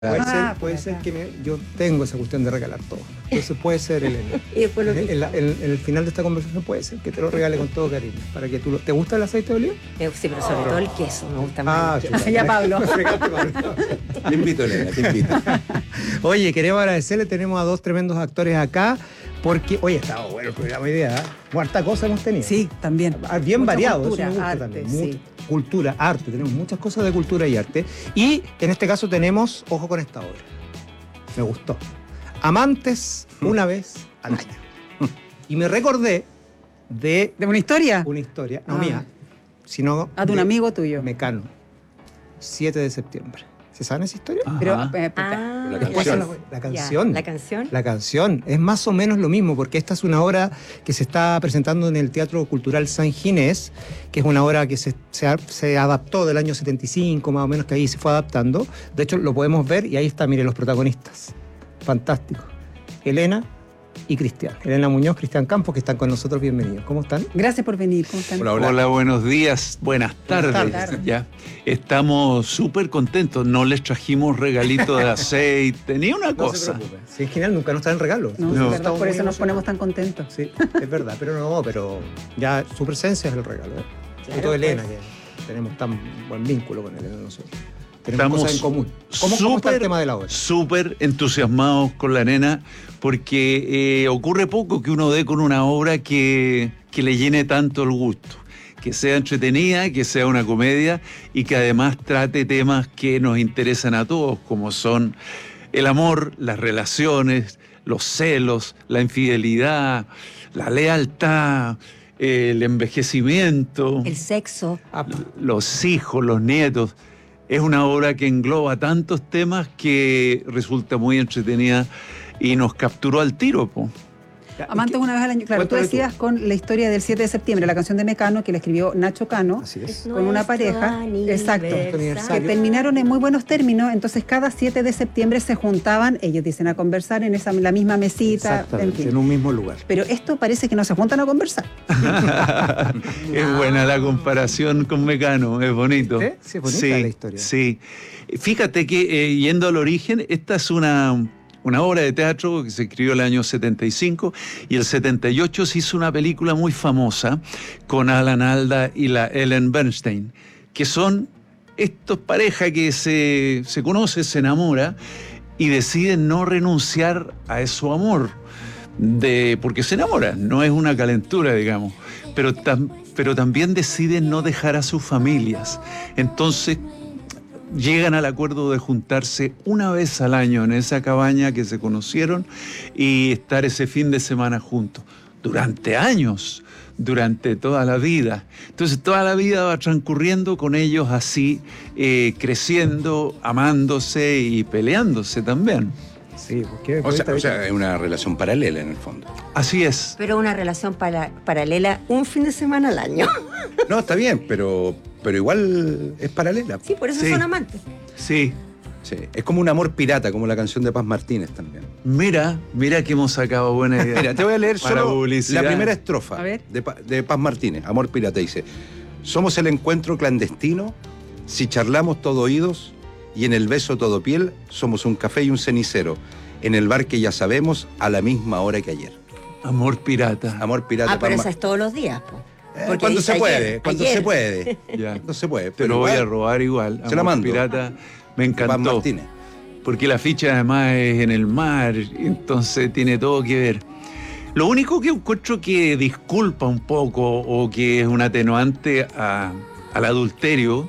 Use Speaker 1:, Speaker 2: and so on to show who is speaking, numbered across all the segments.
Speaker 1: Puede ser que yo tengo esa cuestión de regalar todo. Entonces puede ser, Elena. En el final de esta conversación puede ser que te lo regale con todo cariño. Para que tú ¿Te gusta el aceite de oliva?
Speaker 2: Sí, pero sobre todo el queso me gusta más.
Speaker 1: Ya, Pablo.
Speaker 3: Te invito, Elena, te invito.
Speaker 1: Oye, queremos agradecerle. Tenemos a dos tremendos actores acá. Porque, oye, estaba bueno el programa hoy día, ¿eh? Cuánta cosa hemos tenido.
Speaker 4: Sí, también.
Speaker 1: Bien
Speaker 4: mucha
Speaker 1: variado,
Speaker 4: cultura,
Speaker 1: eso me gusta
Speaker 4: arte,
Speaker 1: también.
Speaker 4: sí.
Speaker 1: Cultura, arte, tenemos muchas cosas de cultura y arte. Y en este caso tenemos, ojo con esta obra. Me gustó. Amantes una vez al año. Y me recordé de
Speaker 4: ¿De una historia?
Speaker 1: una historia, no mía, sino
Speaker 4: de un amigo tuyo.
Speaker 1: Mecano. 7 de septiembre. ¿Se saben esa historia?
Speaker 4: Pero,
Speaker 3: La
Speaker 1: canción.
Speaker 2: La canción.
Speaker 1: La canción es más o menos lo mismo, porque esta es una obra que se está presentando en el Teatro Cultural San Ginés, que es una obra que se adaptó del año 75, más o menos, que ahí se fue adaptando. De hecho, lo podemos ver y ahí está, mire, los protagonistas. Fantástico. Elena y Cristian. Elena Muñoz, Cristian Campos, que están con nosotros. Bienvenidos. ¿Cómo están?
Speaker 4: Gracias por venir. ¿Cómo están?
Speaker 3: Hola, hola.
Speaker 5: Hola, buenos días, buenas tardes.
Speaker 1: Buenas
Speaker 4: tardes.
Speaker 5: Ya. Estamos súper contentos, no les trajimos regalito de aceite, ni una
Speaker 1: No se
Speaker 5: cosa.
Speaker 1: preocupen. Sí, es genial, nunca nos traen regalos.
Speaker 4: No,
Speaker 5: No.
Speaker 4: es verdad, por eso nos ponemos tan contentos.
Speaker 1: Sí, es verdad, pero ya su presencia es el regalo. ¿eh?
Speaker 2: Claro,
Speaker 1: Y todo Elena,
Speaker 2: pues.
Speaker 1: que tenemos tan buen vínculo con Elena nosotros. Tenemos
Speaker 5: Estamos
Speaker 1: cosas en común. ¿Cómo está el tema de la obra?
Speaker 5: Súper entusiasmados con la nena, porque ocurre poco que uno dé con una obra que le llene tanto el gusto. Que sea entretenida, que sea una comedia y que además trate temas que nos interesan a todos, como son el amor, las relaciones, los celos, la infidelidad, la lealtad, el envejecimiento,
Speaker 2: El sexo.
Speaker 5: los hijos, los nietos. Es una obra que engloba tantos temas que resulta muy entretenida y nos capturó al tiro, po.
Speaker 4: Amantes una vez al año. Claro, tú
Speaker 1: Cuéntame
Speaker 4: decías con la historia del 7 de septiembre, la canción de Mecano que le escribió Nacho Cano.
Speaker 1: Así es.
Speaker 4: Con una pareja, exacto,
Speaker 1: aniversario.
Speaker 4: que terminaron en muy buenos términos, entonces cada 7 de septiembre se juntaban, ellos dicen, a conversar en la misma mesita, en
Speaker 1: Exactamente,
Speaker 4: fin.
Speaker 1: en un mismo lugar.
Speaker 4: Pero esto parece que no se juntan a conversar.
Speaker 5: Es buena la comparación con Mecano, es bonito.
Speaker 1: ¿Sí? Sí, es bonita la historia.
Speaker 5: Sí. Fíjate que, yendo al origen, esta es una obra de teatro que se escribió el año 75 y el 78 se hizo una película muy famosa con Alan Alda y la Ellen Bernstein, que son estos parejas que se conoce, se enamora y deciden no renunciar a su amor, porque se enamoran, no es una calentura, digamos, pero también deciden no dejar a sus familias. Entonces llegan al acuerdo de juntarse una vez al año en esa cabaña que se conocieron y estar ese fin de semana juntos, durante años, durante toda la vida. Entonces toda la vida va transcurriendo con ellos así, creciendo, amándose y peleándose también.
Speaker 1: Sí, porque
Speaker 3: O sea, es una relación paralela en el fondo.
Speaker 5: Así es.
Speaker 2: Pero una relación paralela un fin de semana al año.
Speaker 3: No, está bien, pero igual es paralela.
Speaker 2: Sí, por eso
Speaker 5: Sí.
Speaker 2: son amantes.
Speaker 5: Sí.
Speaker 3: Sí, es como un amor pirata, como la canción de Paz Martínez también.
Speaker 5: Mira que hemos sacado buena idea.
Speaker 3: Mira, te voy a leer
Speaker 5: Para
Speaker 3: solo
Speaker 5: publicidad.
Speaker 3: la primera estrofa
Speaker 4: A ver.
Speaker 3: de Paz Martínez, Amor Pirata. Dice: somos el encuentro clandestino, si charlamos todo oídos y en el beso todo piel, somos un café y un cenicero, en el bar que ya sabemos, a la misma hora que ayer.
Speaker 5: Amor pirata.
Speaker 3: Amor Pirata.
Speaker 2: Pero
Speaker 3: Paz
Speaker 2: esa es todos los días, po. Porque
Speaker 3: cuando
Speaker 2: dice
Speaker 3: se puede,
Speaker 2: ayer,
Speaker 3: cuando
Speaker 2: ayer.
Speaker 3: se puede.
Speaker 5: Ya.
Speaker 3: No se puede.
Speaker 5: Te
Speaker 3: pero
Speaker 5: lo voy a
Speaker 3: igual,
Speaker 5: robar igual.
Speaker 3: Se la
Speaker 5: Amor
Speaker 3: mando.
Speaker 5: pirata me
Speaker 3: de Paz
Speaker 5: encantó.
Speaker 3: Martínez.
Speaker 5: Porque la ficha además es en el mar, entonces tiene todo que ver. Lo único que encuentro que disculpa un poco o que es un atenuante al adulterio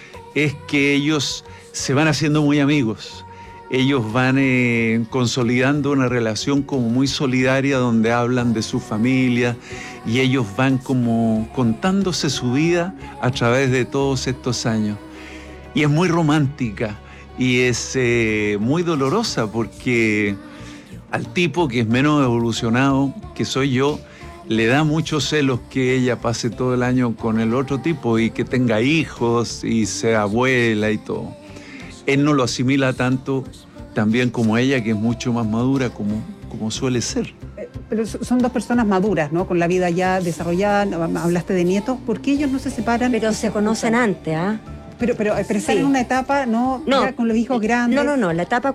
Speaker 5: es que ellos se van haciendo muy amigos. Ellos van consolidando una relación como muy solidaria donde hablan de su familia y ellos van como contándose su vida a través de todos estos años. Y es muy romántica y es muy dolorosa porque al tipo que es menos evolucionado, que soy yo, le da muchos celos que ella pase todo el año con el otro tipo y que tenga hijos y sea abuela y todo. Él no lo asimila tanto también como ella, que es mucho más madura como suele ser.
Speaker 4: Pero son dos personas maduras, ¿no? Con la vida ya desarrollada, hablaste de nietos. ¿Por qué ellos no se separan?
Speaker 2: Pero
Speaker 4: y
Speaker 2: se conocen
Speaker 4: juntan?
Speaker 2: antes, ¿ah?
Speaker 4: Pero estar
Speaker 2: Sí.
Speaker 4: en una etapa, no,
Speaker 2: No.
Speaker 4: ya con los hijos grandes.
Speaker 2: No, la etapa